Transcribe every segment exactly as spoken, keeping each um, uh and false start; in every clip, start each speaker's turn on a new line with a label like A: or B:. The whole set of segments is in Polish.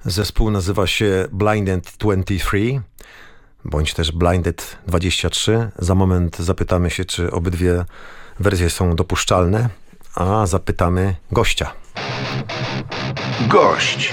A: Zespół nazywa się Blinded dwadzieścia trzy, bądź też Blinded dwadzieścia trzy. Za moment zapytamy się, czy obydwie wersje są dopuszczalne, a zapytamy gościa.
B: Gość.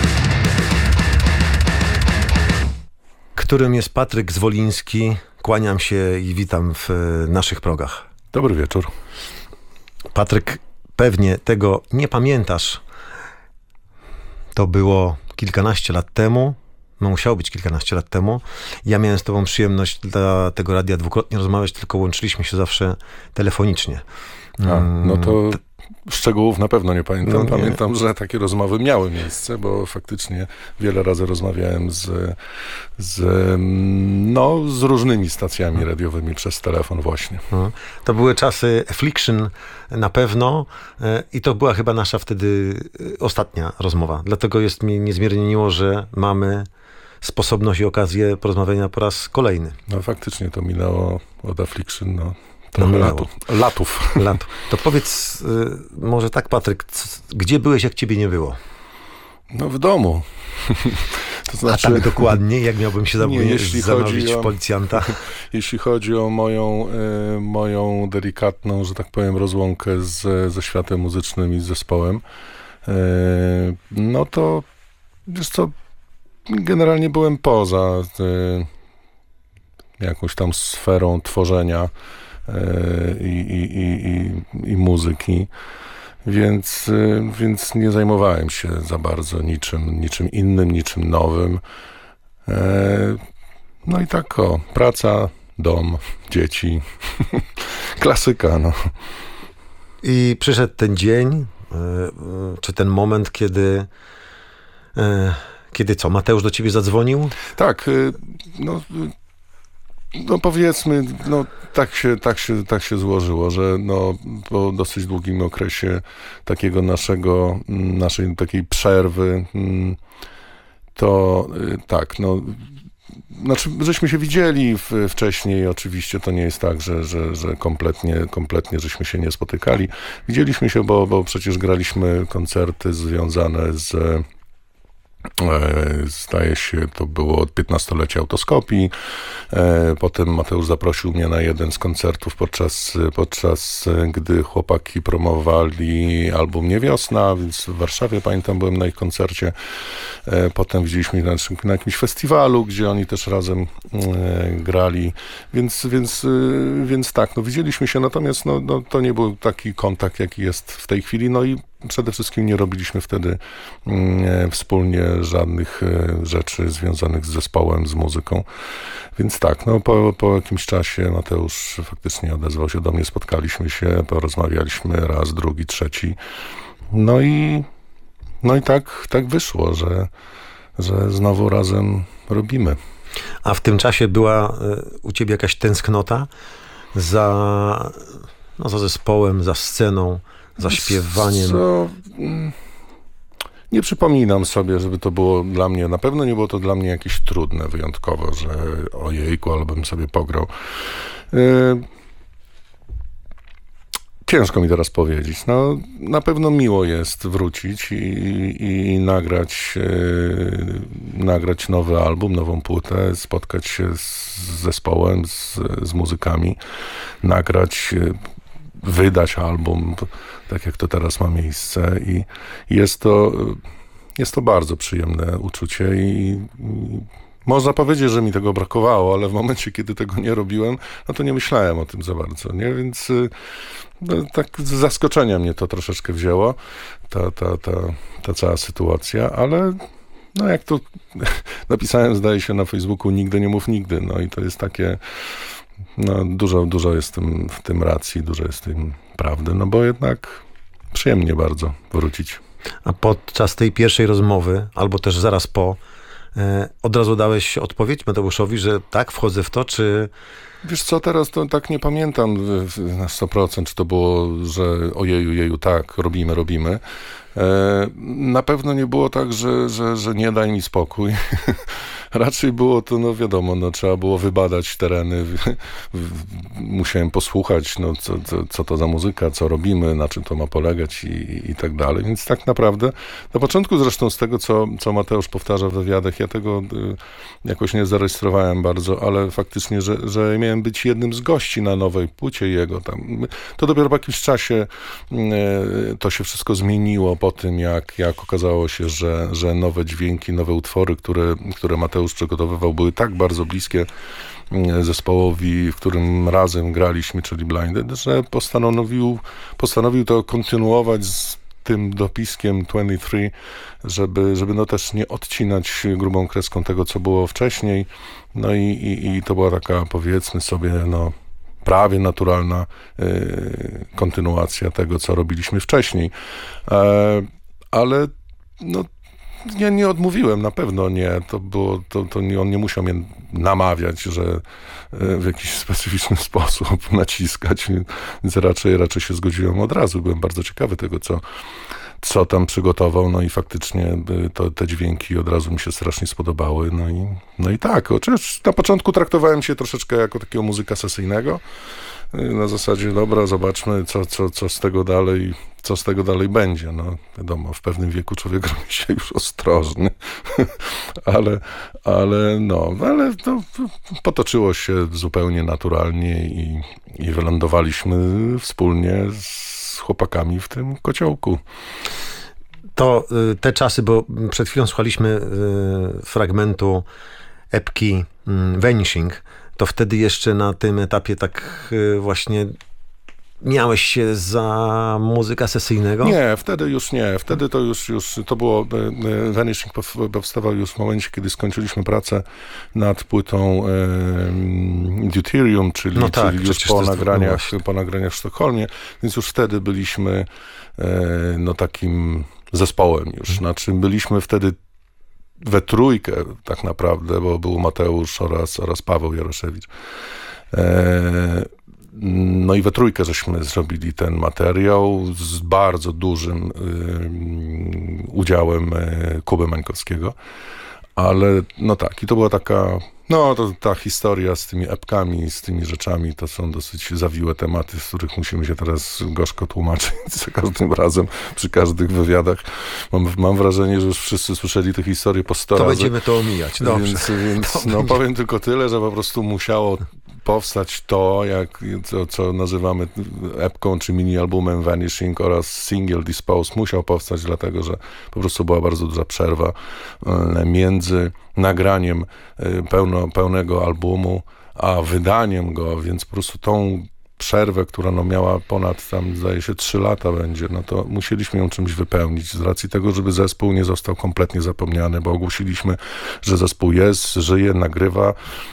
A: Którym jest Patryk Zwoliński. Kłaniam się i witam w naszych progach.
C: Dobry wieczór.
A: Patryk, pewnie tego nie pamiętasz. To było kilkanaście lat temu. No, musiało być kilkanaście lat temu. Ja miałem z tobą przyjemność dla tego radia dwukrotnie rozmawiać, tylko łączyliśmy się zawsze telefonicznie.
C: A, no to szczegółów na pewno nie pamiętam.
A: No nie.
C: Pamiętam, że takie rozmowy miały miejsce, bo faktycznie wiele razy rozmawiałem z, z, no, z różnymi stacjami radiowymi przez telefon właśnie.
A: To były czasy Affliction na pewno i to była chyba nasza wtedy ostatnia rozmowa. Dlatego jest mi niezmiernie miło, że mamy sposobność i okazję porozmawiania po raz kolejny.
C: No faktycznie to minęło od Affliction, no.
A: No,
C: latu, latów.
A: Lat. To powiedz y, może tak, Patryk, c- gdzie byłeś, jak ciebie nie było?
C: No w domu.
A: To znaczy, a tak dokładnie, jak miałbym się zamówić
C: o,
A: policjanta?
C: Jeśli chodzi o moją, y, moją delikatną, że tak powiem, rozłąkę z, ze światem muzycznym i z zespołem, y, no to wiesz co, generalnie byłem poza y, jakąś tam sferą tworzenia I, i, i, i, i muzyki, więc, więc nie zajmowałem się za bardzo niczym, niczym innym, niczym nowym. No i tak o, praca, dom, dzieci, klasyka, no.
A: I przyszedł ten dzień, czy ten moment, kiedy kiedy co, Mateusz do ciebie zadzwonił?
C: Tak, no No powiedzmy, no tak się, tak się, tak się złożyło, że no po dosyć długim okresie takiego naszego, naszej takiej przerwy, to tak, no znaczy, żeśmy się widzieli w, wcześniej, oczywiście to nie jest tak, że, że, że kompletnie, kompletnie żeśmy się nie spotykali. Widzieliśmy się, bo, bo przecież graliśmy koncerty związane z zdaje się, to było od piętnastolecia Autoskopii. Potem Mateusz zaprosił mnie na jeden z koncertów podczas, podczas gdy chłopaki promowali album Nie Wiosna, więc w Warszawie, pamiętam, byłem na ich koncercie. Potem widzieliśmy na, na jakimś festiwalu, gdzie oni też razem grali, więc, więc, więc tak, no widzieliśmy się, natomiast no, no, to nie był taki kontakt, jaki jest w tej chwili, no i przede wszystkim nie robiliśmy wtedy mm, wspólnie żadnych e, rzeczy związanych z zespołem, z muzyką. Więc tak, no po, po jakimś czasie Mateusz faktycznie odezwał się do mnie, spotkaliśmy się, porozmawialiśmy raz, drugi, trzeci. No i, no i tak, tak wyszło, że, że znowu razem robimy.
A: A w tym czasie była y, u ciebie jakaś tęsknota za, no, za zespołem, za sceną, za śpiewaniem?
C: Co? Nie przypominam sobie, żeby to było dla mnie, na pewno nie było to dla mnie jakieś trudne wyjątkowo, że ojejku, ale bym sobie pograł. Yy, ciężko mi teraz powiedzieć. No, na pewno miło jest wrócić i, i, i nagrać, yy, nagrać nowy album, nową płytę, spotkać się z zespołem, z, z muzykami, nagrać, yy, wydać album, tak jak to teraz ma miejsce i jest to, jest to bardzo przyjemne uczucie i, i można powiedzieć, że mi tego brakowało, ale w momencie, kiedy tego nie robiłem, no to nie myślałem o tym za bardzo, nie? Więc no, tak z zaskoczenia mnie to troszeczkę wzięło, ta, ta, ta, ta cała sytuacja, ale no jak to napisałem, zdaje się, na Facebooku, nigdy nie mów nigdy, no i to jest takie, no dużo, dużo jest w tym, w tym racji, dużo jest w tym prawdy, no bo jednak przyjemnie bardzo wrócić.
A: A podczas tej pierwszej rozmowy, albo też zaraz po, e, od razu dałeś odpowiedź Mateuszowi, że tak, wchodzę w to, czy...
C: Wiesz co, teraz to tak nie pamiętam na sto procent, czy to było, że ojeju, jeju, tak, robimy, robimy. E, na pewno nie było tak, że, że, że nie daj mi spokój, raczej było to, no wiadomo, no, trzeba było wybadać tereny, musiałem posłuchać, no, co, co, co to za muzyka, co robimy, na czym to ma polegać i, i tak dalej. Więc tak naprawdę, na początku zresztą z tego, co, co Mateusz powtarza w wywiadach, ja tego y, jakoś nie zarejestrowałem bardzo, ale faktycznie, że, że miałem być jednym z gości na nowej płycie jego tam. To dopiero po jakimś czasie y, to się wszystko zmieniło po tym, jak, jak okazało się, że, że nowe dźwięki, nowe utwory, które, które Mateusz przygotowywał, były tak bardzo bliskie zespołowi, w którym razem graliśmy, czyli Blinded, że postanowił, postanowił to kontynuować z tym dopiskiem dwadzieścia trzy, żeby, żeby no też nie odcinać grubą kreską tego, co było wcześniej. No i, i, i to była taka, powiedzmy sobie, no prawie naturalna y, kontynuacja tego, co robiliśmy wcześniej. E, ale no ja nie odmówiłem, na pewno nie. To było, to, to nie, on nie musiał mnie namawiać, że w jakiś specyficzny sposób naciskać, więc raczej, raczej się zgodziłem od razu. Byłem bardzo ciekawy tego, co, co tam przygotował, no i faktycznie to, te dźwięki od razu mi się strasznie spodobały. No i, no i tak, oczywiście na początku traktowałem się troszeczkę jako takiego muzyka sesyjnego. Na zasadzie, dobra, zobaczmy, co, co, co z tego dalej, co z tego dalej będzie. No, wiadomo, w pewnym wieku człowiek robi się już ostrożny, ale, ale no, ale to potoczyło się zupełnie naturalnie i, i wylądowaliśmy wspólnie z chłopakami w tym kociołku.
A: To y, te czasy, bo przed chwilą słuchaliśmy y, fragmentu epki y, Vanishing, to wtedy jeszcze na tym etapie tak y, właśnie miałeś się za muzyka sesyjnego?
C: Nie, wtedy już nie. Wtedy to już, już to było, Vanishing powstawał już w momencie, kiedy skończyliśmy pracę nad płytą e, Deuterium, czyli,
A: no tak,
C: czyli już po nagraniach, po nagraniach w Sztokholmie, więc już wtedy byliśmy e, no takim zespołem już. Znaczy byliśmy wtedy we trójkę tak naprawdę, bo był Mateusz oraz, oraz Paweł Jaroszewicz. E, No i we trójkę żeśmy zrobili ten materiał z bardzo dużym y, udziałem y, Kuby Mańkowskiego, ale no tak, i to była taka, no to ta historia z tymi epkami, z tymi rzeczami, to są dosyć zawiłe tematy, z których musimy się teraz gorzko tłumaczyć za każdym razem, przy każdych wywiadach. Mam, mam wrażenie, że już wszyscy słyszeli tę historię po sto
A: to
C: razy.
A: To będziemy to omijać, dobrze.
C: Więc, więc no, powiem tylko tyle, że po prostu musiało powstać to, jak, co, co nazywamy epką czy mini-albumem Vanishing oraz single Dispose musiał powstać, dlatego że po prostu była bardzo duża przerwa między nagraniem pełno, pełnego albumu, a wydaniem go, więc po prostu tą przerwę, która no miała ponad tam, zdaje się, trzy lata będzie, no to musieliśmy ją czymś wypełnić z racji tego, żeby zespół nie został kompletnie zapomniany, bo ogłosiliśmy, że zespół jest, żyje, nagrywa,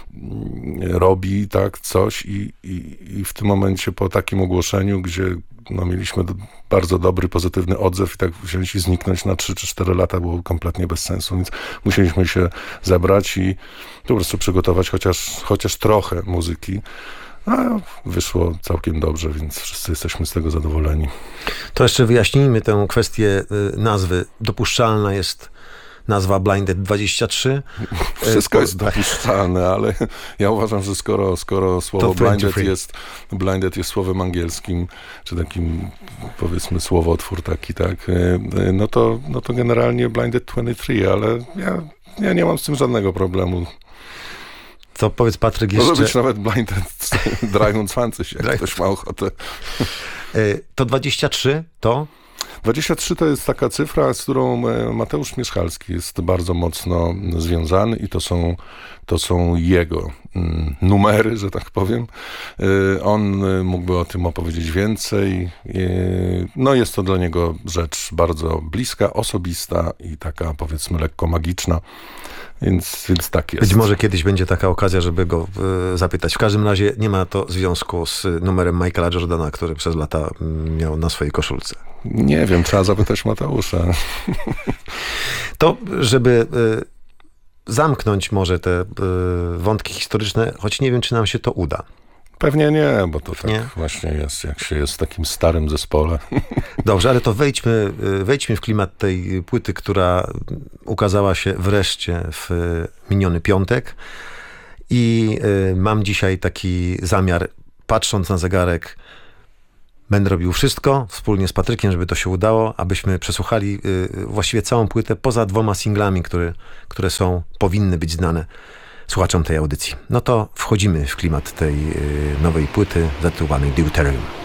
C: robi tak coś i, i, i w tym momencie po takim ogłoszeniu, gdzie no, mieliśmy bardzo dobry, pozytywny odzew i tak wziąć i zniknąć na trzy czy cztery lata było kompletnie bez sensu, więc musieliśmy się zebrać i po prostu przygotować chociaż, chociaż trochę muzyki. A wyszło całkiem dobrze, więc wszyscy jesteśmy z tego zadowoleni.
A: To jeszcze wyjaśnijmy tę kwestię nazwy. Dopuszczalna jest nazwa Blinded dwadzieścia trzy.
C: Wszystko jest dopuszczalne, ale ja uważam, że skoro, skoro słowo blinded jest, blinded jest słowem angielskim, czy takim, powiedzmy, słowotwór taki, tak, no to, no to generalnie Blinded dwadzieścia trzy, ale ja, ja nie mam z tym żadnego problemu.
A: To powiedz, Patryk, jeszcze...
C: Może być nawet Blinded dreiundzwanzig, jak ktoś ma ochotę.
A: To dwadzieścia trzy to?
C: dwadzieścia trzy to jest taka cyfra, z którą Mateusz Mieszkalski jest bardzo mocno związany i to są, to są jego numery, że tak powiem. On mógłby o tym opowiedzieć więcej. No jest to dla niego rzecz bardzo bliska, osobista i taka, powiedzmy, lekko magiczna. Więc, więc tak jest.
A: Być może kiedyś będzie taka okazja, żeby go y, zapytać. W każdym razie nie ma to związku z numerem Michaela Jordana, który przez lata miał na swojej koszulce.
C: Nie wiem, trzeba zapytać Mateusza.
A: To, żeby y, zamknąć może te y, wątki historyczne, choć nie wiem, czy nam się to uda.
C: Pewnie nie, bo to tak
A: Nie?
C: właśnie jest, jak się jest w takim starym zespole.
A: Dobrze, ale to wejdźmy, wejdźmy w klimat tej płyty, która ukazała się wreszcie w miniony piątek. I mam dzisiaj taki zamiar, patrząc na zegarek, będę robił wszystko wspólnie z Patrykiem, żeby to się udało, abyśmy przesłuchali właściwie całą płytę, poza dwoma singlami, które, które są, powinny być znane słuchaczom tej audycji. No to wchodzimy w klimat tej nowej płyty zatytułowanej Deuterium.